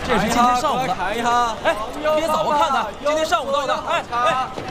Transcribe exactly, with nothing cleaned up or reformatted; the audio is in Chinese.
这也是今天上午的。 看一下。 哎，别走，我看看，今天上午到的。哎哎。